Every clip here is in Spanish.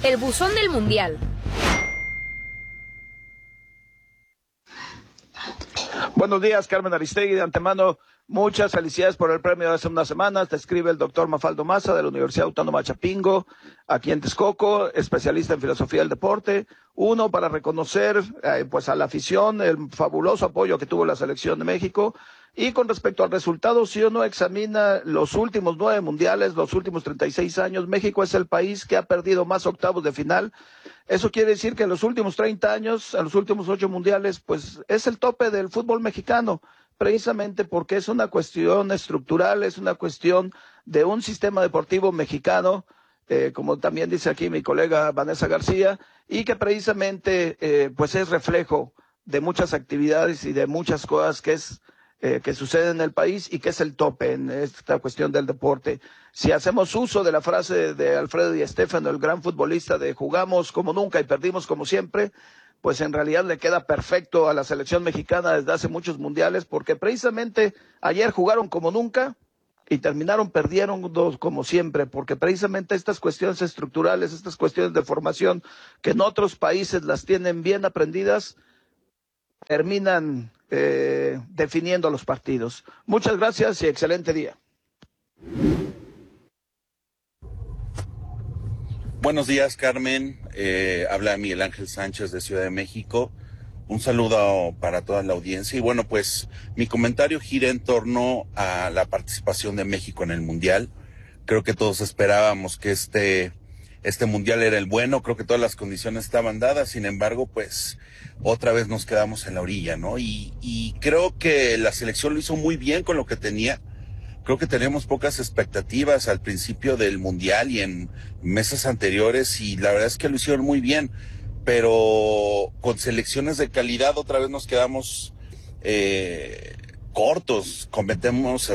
El buzón del Mundial. Buenos días, Carmen Aristegui. De antemano, muchas felicidades por el premio de hace unas semanas. Te escribe el doctor Mafaldo Maza de la Universidad Autónoma de Chapingo, aquí en Texcoco, especialista en filosofía del deporte. Uno, para reconocer pues a la afición el fabuloso apoyo que tuvo la selección de México. Y con respecto al resultado, si uno examina los últimos 9 mundiales, los últimos 36 años, México es el país que ha perdido más octavos de final. Eso quiere decir que en los últimos 30 años, en los últimos 8 mundiales, pues es el tope del fútbol mexicano, precisamente porque es una cuestión estructural, es una cuestión de un sistema deportivo mexicano, como también dice aquí mi colega Vanessa García, y que precisamente pues es reflejo de muchas actividades y de muchas cosas que suceden en el país y que es el tope en esta cuestión del deporte. Si hacemos uso de la frase de Alfredo Di Stéfano, el gran futbolista, de jugamos como nunca y perdimos como siempre, pues en realidad le queda perfecto a la selección mexicana desde hace muchos mundiales, porque precisamente ayer jugaron como nunca y terminaron perdiendo como siempre, porque precisamente estas cuestiones estructurales, estas cuestiones de formación que en otros países las tienen bien aprendidas, terminan definiendo los partidos. Muchas gracias y excelente día. Buenos días, Carmen. Habla Miguel Ángel Sánchez de Ciudad de México. Un saludo para toda la audiencia. Y bueno, pues mi comentario gira en torno a la participación de México en el Mundial. Creo que todos esperábamos que este Mundial era el bueno. Creo que todas las condiciones estaban dadas. Sin embargo, pues otra vez nos quedamos en la orilla, ¿no? Y creo que la selección lo hizo muy bien con lo que tenía. Creo que teníamos pocas expectativas al principio del Mundial y en meses anteriores, y la verdad es que lo hicieron muy bien, pero con selecciones de calidad otra vez nos quedamos cortos, cometemos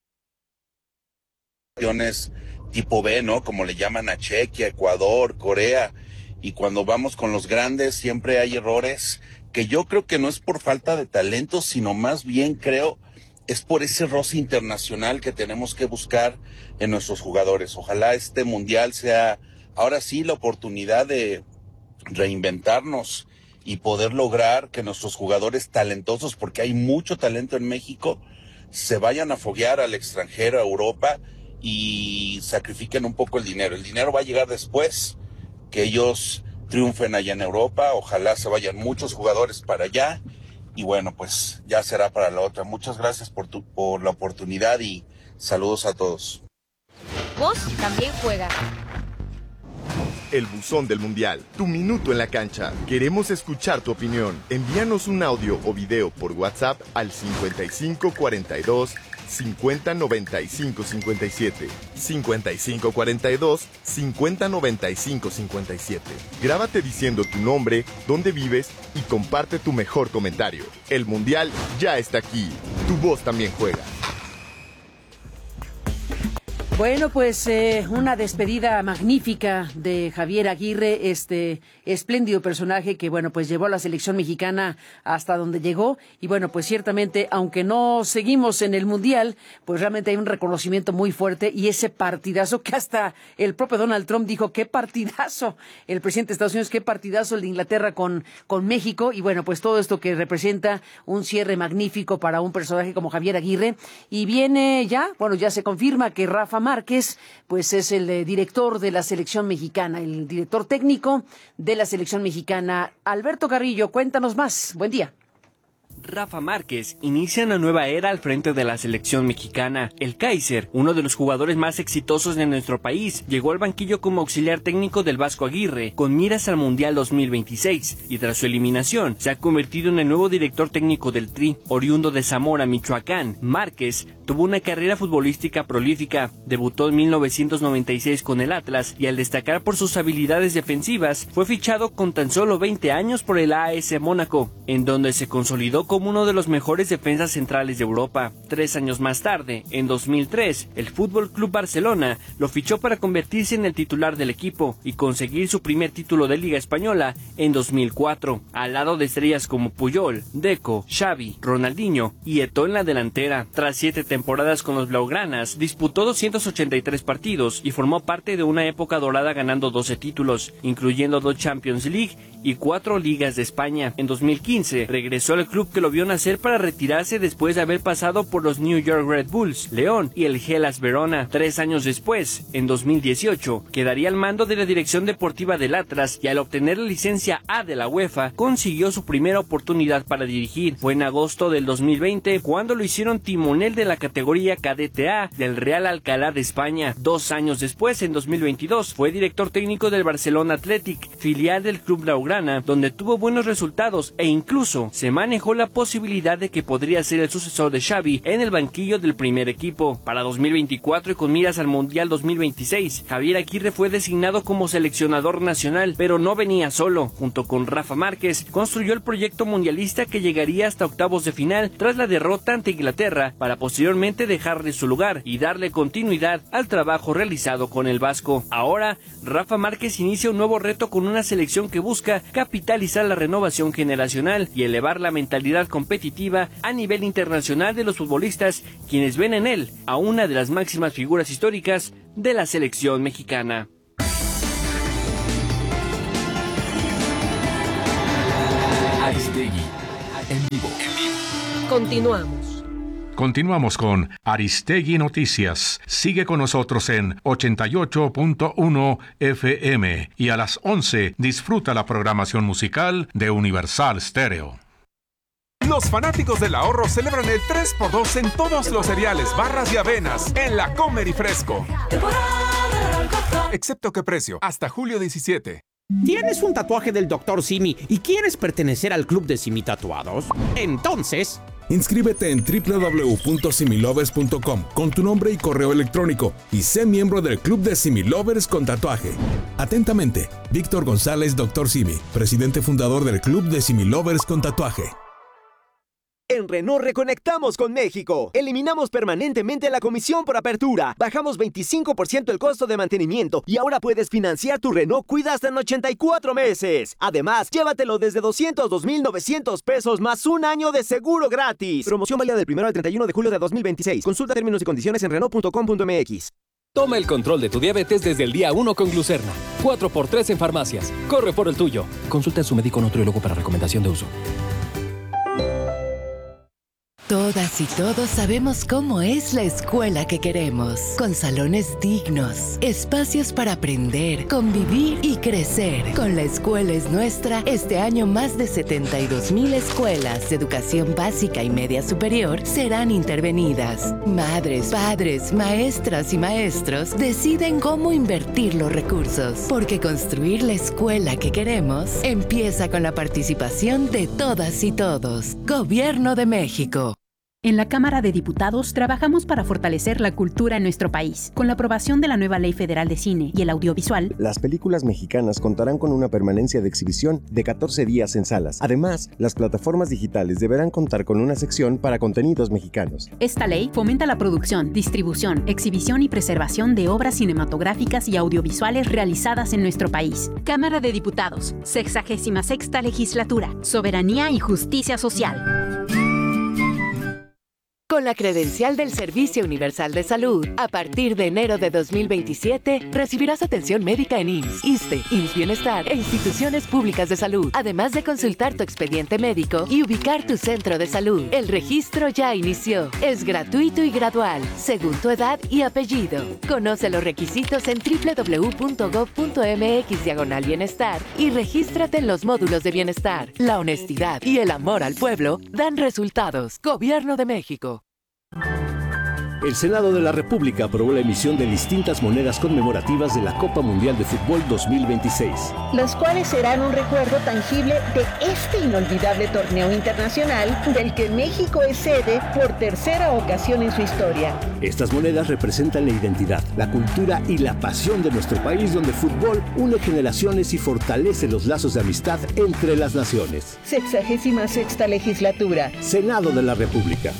acciones tipo B, ¿no? Como le llaman a Chequia, Ecuador, Corea, y cuando vamos con los grandes siempre hay errores que yo creo que no es por falta de talento, sino más bien creo es por ese roce internacional que tenemos que buscar en nuestros jugadores. Ojalá este Mundial sea ahora sí la oportunidad de reinventarnos y poder lograr que nuestros jugadores talentosos, porque hay mucho talento en México, se vayan a foguear al extranjero, a Europa, y sacrifiquen un poco el dinero. El dinero va a llegar después, que ellos triunfen allá en Europa. Ojalá se vayan muchos jugadores para allá. Y bueno, pues ya será para la otra. Muchas gracias por la oportunidad y saludos a todos. Vos también juega. El buzón del Mundial, tu minuto en la cancha. Queremos escuchar tu opinión. Envíanos un audio o video por WhatsApp al 5542 5095 57. 5542 5095 57. Grábate diciendo tu nombre, dónde vives y comparte tu mejor comentario. El Mundial ya está aquí. Tu voz también juega. Bueno, pues una despedida magnífica de Javier Aguirre, este espléndido personaje que, bueno, pues llevó a la selección mexicana hasta donde llegó. Y bueno, pues ciertamente, aunque no seguimos en el Mundial, pues realmente hay un reconocimiento muy fuerte, y ese partidazo que hasta el propio Donald Trump dijo, qué partidazo, el presidente de Estados Unidos, qué partidazo el de Inglaterra con México. Y bueno, pues todo esto que representa un cierre magnífico para un personaje como Javier Aguirre. Y viene ya, bueno, ya se confirma que Rafa Márquez, pues es el director de la selección mexicana, el director técnico de la selección mexicana. Alberto Carrillo, cuéntanos más. Buen día. Rafa Márquez inicia una nueva era al frente de la selección mexicana. El Kaiser, uno de los jugadores más exitosos de nuestro país, llegó al banquillo como auxiliar técnico del Vasco Aguirre, con miras al Mundial 2026, y tras su eliminación, se ha convertido en el nuevo director técnico del Tri. Oriundo de Zamora, Michoacán, Márquez tuvo una carrera futbolística prolífica. Debutó en 1996 con el Atlas, y al destacar por sus habilidades defensivas, fue fichado con tan solo 20 años por el AS Mónaco, en donde se consolidó como uno de los mejores defensas centrales de Europa. 3 años más tarde, en 2003, el Fútbol Club Barcelona lo fichó para convertirse en el titular del equipo y conseguir su primer título de Liga Española en 2004, al lado de estrellas como Puyol, Deco, Xavi, Ronaldinho y Eto'o en la delantera. Tras 7 temporadas temporadas con los blaugranas, disputó 283 partidos y formó parte de una época dorada ganando 12 títulos, incluyendo 2 Champions League y 4 ligas de España. En 2015 regresó al club que lo vio nacer para retirarse después de haber pasado por los New York Red Bulls, León y el Hellas Verona. 3 años después, en 2018, quedaría al mando de la dirección deportiva del Atlas y al obtener la licencia A de la UEFA, consiguió su primera oportunidad para dirigir. Fue en agosto del 2020 cuando lo hicieron timonel de la categoría Cadete A del Real Alcalá de España. 2 años después, en 2022, fue director técnico del Barcelona Athletic, filial del club blaugrana, donde tuvo buenos resultados e incluso se manejó la posibilidad de que podría ser el sucesor de Xavi en el banquillo del primer equipo. Para 2024 y con miras al Mundial 2026, Javier Aguirre fue designado como seleccionador nacional, pero no venía solo. Junto con Rafa Márquez, construyó el proyecto mundialista que llegaría hasta octavos de final tras la derrota ante Inglaterra, para posteriormente dejarle su lugar y darle continuidad al trabajo realizado con el vasco. Ahora, Rafa Márquez inicia un nuevo reto con una selección que busca capitalizar la renovación generacional y elevar la mentalidad competitiva a nivel internacional de los futbolistas, quienes ven en él a una de las máximas figuras históricas de la selección mexicana. Aristegui, en vivo. Continuamos con Aristegui Noticias. Sigue con nosotros en 88.1 FM y a las 11 disfruta la programación musical de Universal Stereo. Los fanáticos del ahorro celebran el 3x2 en todos los cereales, barras y avenas en la Comer y Fresco. Excepto qué precio, hasta julio 17. ¿Tienes un tatuaje del Dr. Simi y quieres pertenecer al club de Simi Tatuados? Entonces, inscríbete en www.similovers.com con tu nombre y correo electrónico y sé miembro del club de Similovers con tatuaje. Atentamente, Víctor González, Dr. Simi, presidente fundador del club de Similovers con tatuaje. En Renault reconectamos con México. Eliminamos permanentemente la comisión por apertura. Bajamos 25% el costo de mantenimiento y ahora puedes financiar tu Renault Kwid hasta en 84 meses. Además, llévatelo desde 202,900 pesos más un año de seguro gratis. Promoción válida del 1 al 31 de julio de 2026. Consulta términos y condiciones en Renault.com.mx. Toma el control de tu diabetes desde el día 1 con Glucerna. 4x3 en farmacias. Corre por el tuyo. Consulta a su médico nutriólogo para recomendación de uso. Todas y todos sabemos cómo es la escuela que queremos, con salones dignos, espacios para aprender, convivir y crecer. Con La Escuela es Nuestra, este año más de 72,000 escuelas de educación básica y media superior serán intervenidas. Madres, padres, maestras y maestros deciden cómo invertir los recursos, porque construir la escuela que queremos empieza con la participación de todas y todos. Gobierno de México. En la Cámara de Diputados trabajamos para fortalecer la cultura en nuestro país. Con la aprobación de la nueva Ley Federal de Cine y el Audiovisual, las películas mexicanas contarán con una permanencia de exhibición de 14 días en salas. Además, las plataformas digitales deberán contar con una sección para contenidos mexicanos. Esta ley fomenta la producción, distribución, exhibición y preservación de obras cinematográficas y audiovisuales realizadas en nuestro país. Cámara de Diputados, 66ª Legislatura, Soberanía y Justicia Social. Con la credencial del Servicio Universal de Salud, a partir de enero de 2027, recibirás atención médica en IMSS, ISSSTE, IMSS Bienestar e instituciones públicas de salud, además de consultar tu expediente médico y ubicar tu centro de salud. El registro ya inició. Es gratuito y gradual, según tu edad y apellido. Conoce los requisitos en www.gov.mx/bienestar y regístrate en los módulos de bienestar. La honestidad y el amor al pueblo dan resultados. Gobierno de México. El Senado de la República aprobó la emisión de distintas monedas conmemorativas de la Copa Mundial de Fútbol 2026. Las cuales serán un recuerdo tangible de este inolvidable torneo internacional del que México es sede por tercera ocasión en su historia. Estas monedas representan la identidad, la cultura y la pasión de nuestro país, donde el fútbol une generaciones y fortalece los lazos de amistad entre las naciones. 66ª Legislatura. Senado de la República.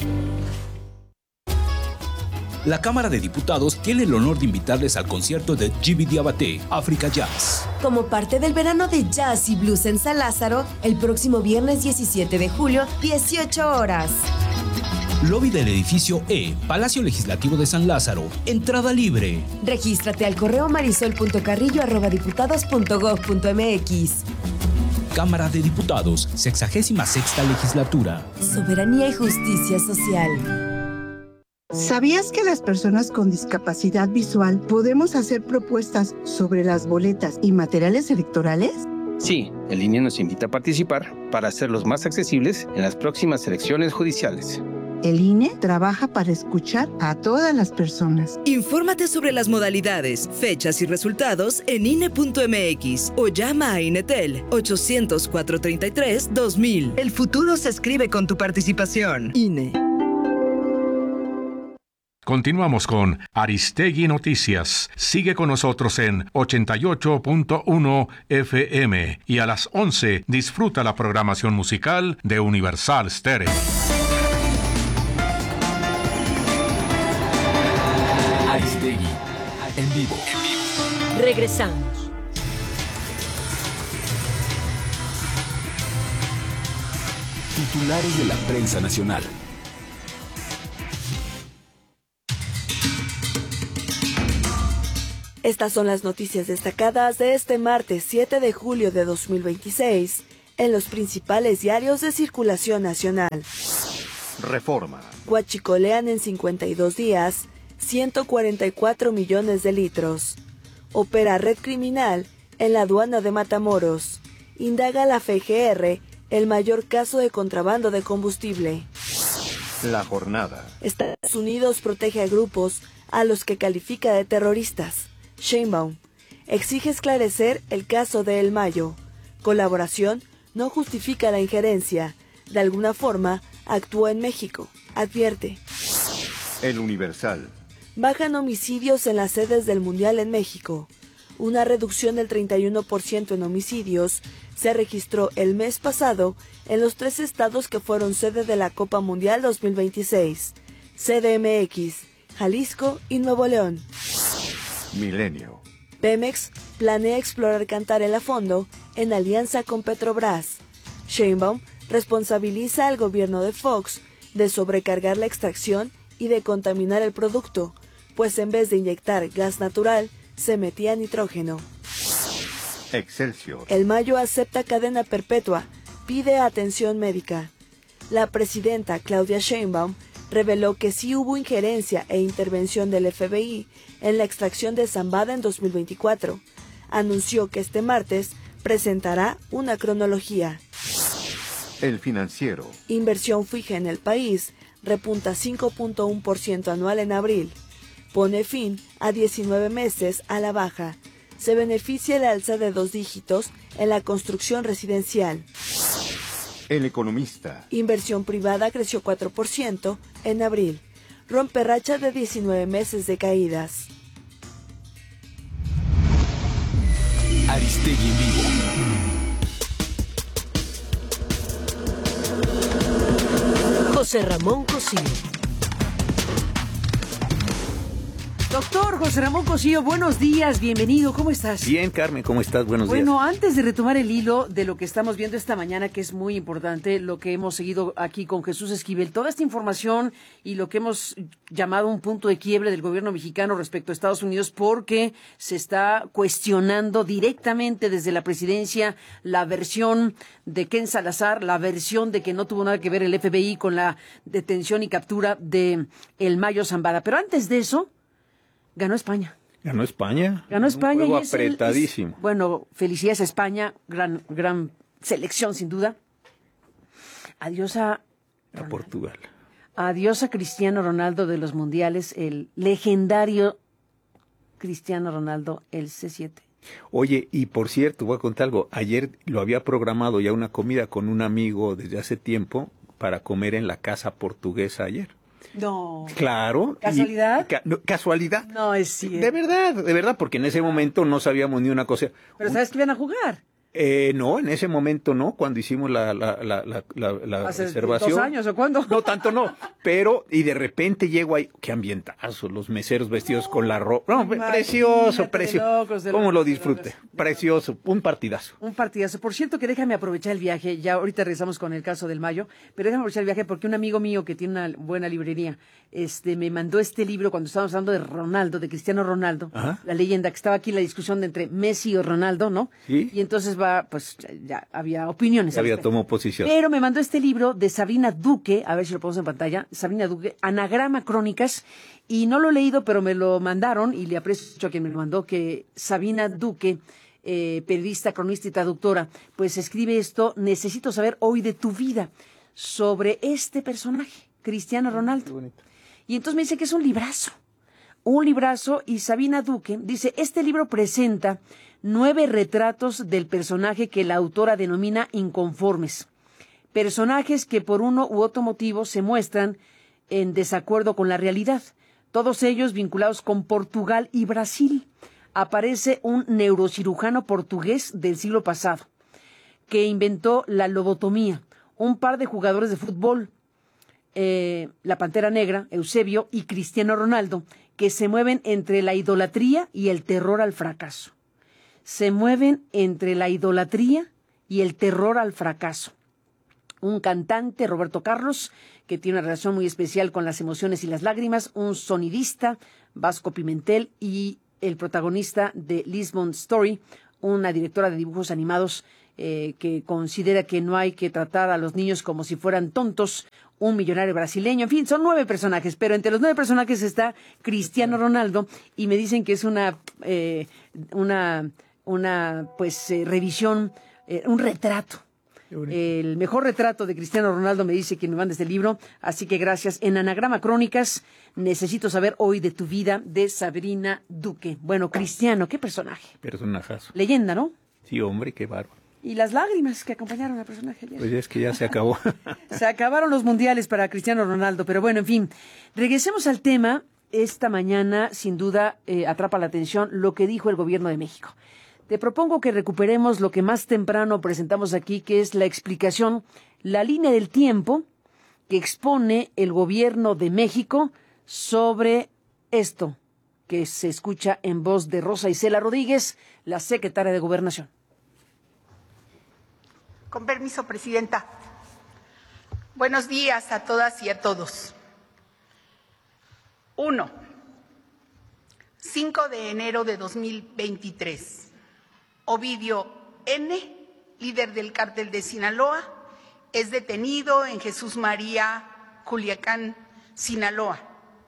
La Cámara de Diputados tiene el honor de invitarles al concierto de Djiby Diabaté, Africa Jazz. Como parte del verano de jazz y blues en San Lázaro, el próximo viernes 17 de julio, 18 horas. Lobby del edificio E, Palacio Legislativo de San Lázaro. Entrada libre. Regístrate al correo marisol.carrillo@diputados.gov.mx. Cámara de Diputados, 66ª Legislatura. Soberanía y justicia social. ¿Sabías que las personas con discapacidad visual podemos hacer propuestas sobre las boletas y materiales electorales? Sí, el INE nos invita a participar para hacerlos más accesibles en las próximas elecciones judiciales. El INE trabaja para escuchar a todas las personas. Infórmate sobre las modalidades, fechas y resultados en INE.mx o llama a INETEL 800-433-2000. El futuro se escribe con tu participación. INE. Continuamos con Aristegui Noticias. Sigue con nosotros en 88.1 FM y a las 11 disfruta la programación musical de Universal Stereo. Aristegui, en vivo. Regresamos. Titulares de la prensa nacional. Estas son las noticias destacadas de este martes 7 de julio de 2026 en los principales diarios de circulación nacional. Reforma. Huachicolean en 52 días 144 millones de litros. Opera red criminal en la aduana de Matamoros. Indaga la FGR el mayor caso de contrabando de combustible. La jornada. Estados Unidos protege a grupos a los que califica de terroristas. Sheinbaum exige esclarecer el caso de El Mayo. Colaboración no justifica la injerencia. De alguna forma, actuó en México. Advierte. El Universal. Bajan homicidios en las sedes del Mundial en México. Una reducción del 31% en homicidios se registró el mes pasado en los 3 estados que fueron sede de la Copa Mundial 2026. CDMX, Jalisco y Nuevo León. Milenio. Pemex planea explorar Cantarell a fondo en alianza con Petrobras. Sheinbaum responsabiliza al gobierno de Fox de sobrecargar la extracción y de contaminar el producto, pues en vez de inyectar gas natural, se metía nitrógeno. Excelsior. El Mayo acepta cadena perpetua, pide atención médica. La presidenta Claudia Sheinbaum reveló que sí hubo injerencia e intervención del FBI en la extracción de Zambada en 2024. Anunció que este martes presentará una cronología. El Financiero. Inversión fija en el país repunta 5.1% anual en abril. Pone fin a 19 meses a la baja. Se beneficia el alza de 2 dígitos en la construcción residencial. El Economista. Inversión privada creció 4% en abril. Rompe racha de 19 meses de caídas. Aristegui en vivo. José Ramón Cosío. Doctor José Ramón Cosío, buenos días, bienvenido, ¿cómo estás? Bien, Carmen, ¿cómo estás? Buenos días. Bueno, antes de retomar el hilo de lo que estamos viendo esta mañana, que es muy importante, lo que hemos seguido aquí con Jesús Esquivel, toda esta información y lo que hemos llamado un punto de quiebre del gobierno mexicano respecto a Estados Unidos, porque se está cuestionando directamente desde la presidencia la versión de Ken Salazar, la versión de que no tuvo nada que ver el FBI con la detención y captura de El Mayo Zambada. Pero antes de eso, ganó España. ¿Ganó España? Ganó España. Un juego y es apretadísimo. Bueno, felicidades a España, gran selección sin duda. Adiós a Portugal. Adiós a Cristiano Ronaldo de los mundiales, el legendario Cristiano Ronaldo, el C7. Oye, y por cierto, voy a contar algo. Ayer lo había programado ya una comida con un amigo desde hace tiempo para comer en la casa portuguesa ayer. No. Claro. ¿Casualidad? ¿Casualidad? No, es cierto. De verdad, porque en ese momento no sabíamos ni una cosa. Pero ¿sabes que iban a jugar? No, en ese momento no, cuando hicimos la ¿Hace reservación. 2 años o cuándo? No, tanto no, pero y de repente llego ahí, qué ambientazo, los meseros vestidos con la ropa. No, precioso. ¿Cómo lo disfrute? Precioso, un partidazo. Un partidazo. Por cierto que déjame aprovechar el viaje, ya ahorita regresamos con el caso del Mayo, pero déjame aprovechar el viaje porque un amigo mío que tiene una buena librería, me mandó este libro cuando estábamos hablando de Ronaldo, de Cristiano Ronaldo, Ajá. la leyenda, que estaba aquí la discusión de entre Messi y Ronaldo, ¿no? ¿Sí? Y entonces pues ya había opiniones. Ya tomó posición. Pero me mandó este libro de Sabrina Duque, a ver si lo ponemos en pantalla, Sabrina Duque, Anagrama Crónicas, y no lo he leído, pero me lo mandaron, y le aprecio mucho a quien me lo mandó, que Sabrina Duque, periodista, cronista y traductora, pues escribe esto: necesito saber hoy de tu vida, sobre este personaje, Cristiano Ronaldo. Y entonces me dice que es un librazo, y Sabrina Duque dice, este libro presenta 9 retratos del personaje que la autora denomina inconformes. Personajes que por uno u otro motivo se muestran en desacuerdo con la realidad. Todos ellos vinculados con Portugal y Brasil. Aparece un neurocirujano portugués del siglo pasado que inventó la lobotomía. Un par de jugadores de fútbol, la Pantera Negra, Eusebio, y Cristiano Ronaldo, que se mueven entre la idolatría y el terror al fracaso. Un cantante, Roberto Carlos, que tiene una relación muy especial con las emociones y las lágrimas. Un sonidista, Vasco Pimentel, y el protagonista de Lisbon Story, una directora de dibujos animados que considera que no hay que tratar a los niños como si fueran tontos, un millonario brasileño. En fin, son 9 personajes, pero entre los 9 personajes está Cristiano Ronaldo, y me dicen que es una revisión, un retrato. El mejor retrato de Cristiano Ronaldo, me dice quien me manda este libro, así que gracias. En Anagrama Crónicas, necesito saber hoy de tu vida, de Sabrina Duque. Bueno, Cristiano, qué personaje. Personajazo. Leyenda, ¿no? Sí, hombre, qué bárbaro. Y las lágrimas que acompañaron al personaje ayer. Pues es que ya se acabó. Se acabaron los mundiales para Cristiano Ronaldo, pero bueno, en fin. Regresemos al tema. Esta mañana, sin duda, atrapa la atención lo que dijo el gobierno de México. Te propongo que recuperemos lo que más temprano presentamos aquí, que es la explicación, la línea del tiempo que expone el gobierno de México sobre esto que se escucha en voz de Rosa Isela Rodríguez, la secretaria de Gobernación. Con permiso, presidenta. Buenos días a todas y a todos. 1. 5 de enero de 2023. Ovidio N., líder del cártel de Sinaloa, es detenido en Jesús María, Culiacán, Sinaloa.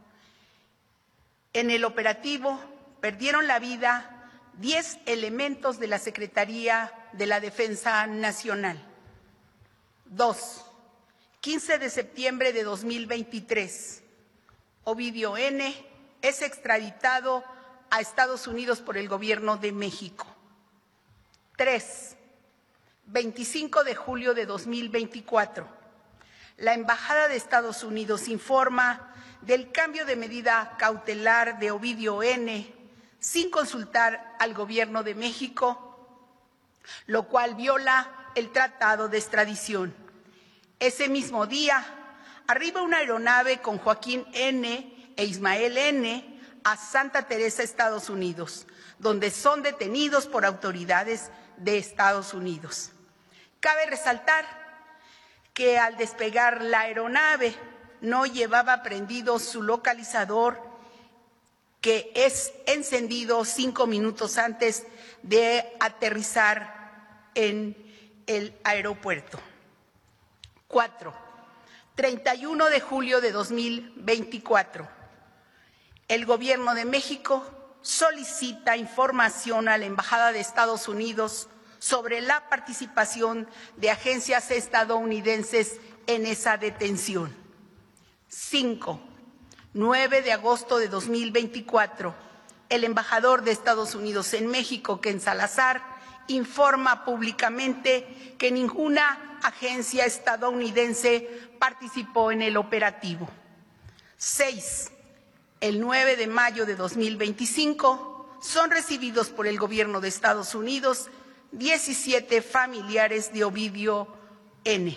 En el operativo perdieron la vida 10 elementos de la Secretaría de la Defensa Nacional. 2. 15 de septiembre de 2023. Ovidio N. es extraditado a Estados Unidos por el Gobierno de México. 3. 25 de julio de 2024. La Embajada de Estados Unidos informa del cambio de medida cautelar de Ovidio N. sin consultar al Gobierno de México, lo cual viola el Tratado de Extradición. Ese mismo día, arriba una aeronave con Joaquín N. e Ismael N. a Santa Teresa, Estados Unidos, donde son detenidos por autoridades de Estados Unidos. Cabe resaltar que al despegar la aeronave no llevaba prendido su localizador, que es encendido 5 minutos antes de aterrizar en el aeropuerto. 4. 31 de julio de 2024. El Gobierno de México solicita información a la Embajada de Estados Unidos sobre la participación de agencias estadounidenses en esa detención. 5. 9 de agosto de 2024. El embajador de Estados Unidos en México, Ken Salazar, informa públicamente que ninguna agencia estadounidense participó en el operativo. 6. El 9 de mayo de 2025 son recibidos por el Gobierno de Estados Unidos 17 familiares de Ovidio N.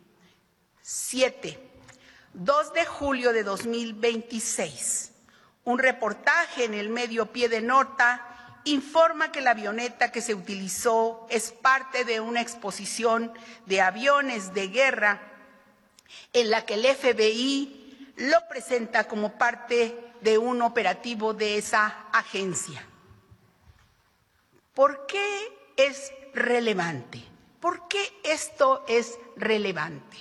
7. 2 de julio de 2026. Un reportaje en el medio Pie de Nota informa que la avioneta que se utilizó es parte de una exposición de aviones de guerra en la que el FBI lo presenta como parte de un operativo de esa agencia. ¿Por qué es relevante? ¿Por qué esto es relevante?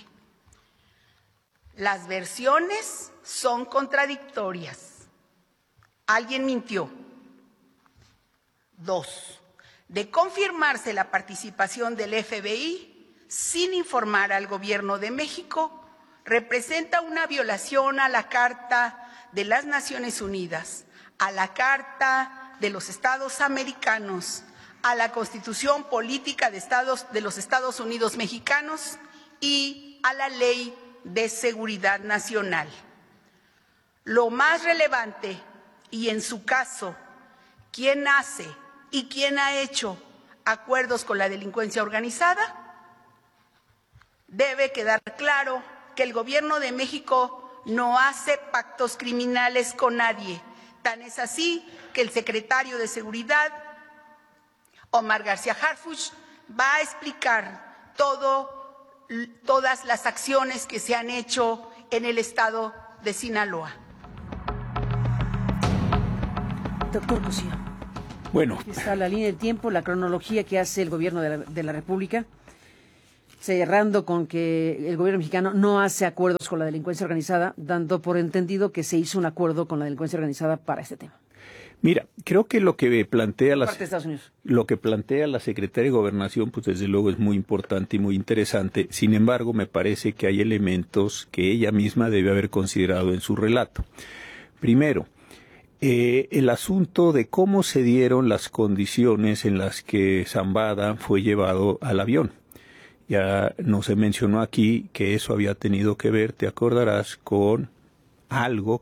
Las versiones son contradictorias. Alguien mintió. 2. De confirmarse la participación del FBI sin informar al Gobierno de México, representa una violación a la Carta de las Naciones Unidas, a la Carta de los Estados Americanos, a la Constitución Política de los Estados Unidos Mexicanos y a la Ley de Seguridad Nacional. Lo más relevante, y en su caso, ¿quién hace y quién ha hecho acuerdos con la delincuencia organizada? Debe quedar claro que el Gobierno de México no hace pactos criminales con nadie. Tan es así que el secretario de Seguridad, Omar García Harfuch, va a explicar todas las acciones que se han hecho en el estado de Sinaloa. Doctor Cosío. Bueno. Aquí está la línea del tiempo, la cronología que hace el Gobierno de la República, cerrando con que el Gobierno mexicano no hace acuerdos con la delincuencia organizada, dando por entendido que se hizo un acuerdo con la delincuencia organizada para este tema. Mira, creo que lo que plantea la Secretaría de Gobernación, pues desde luego es muy importante y muy interesante. Sin embargo, me parece que hay elementos que ella misma debe haber considerado en su relato. Primero, el asunto de cómo se dieron las condiciones en las que Zambada fue llevado al avión. Ya no se mencionó aquí que eso había tenido que ver, te acordarás, con algo